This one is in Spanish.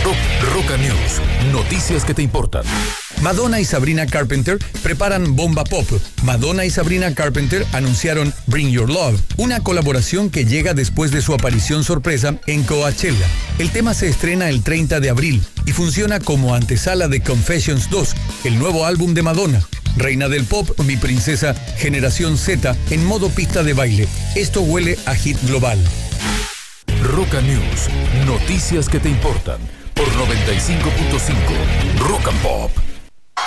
Roca News, noticias que te importan. Madonna y Sabrina Carpenter preparan bomba pop. Madonna y Sabrina Carpenter anunciaron Bring Your Love, una colaboración que llega después de su aparición sorpresa en Coachella. El tema se estrena el 30 de abril y funciona como antesala de Confessions 2, el nuevo álbum de Madonna. Reina del pop, mi princesa, generación Z, en modo pista de baile. Esto huele a hit global. Roca News, noticias que te importan por 95.5 Rock and Pop.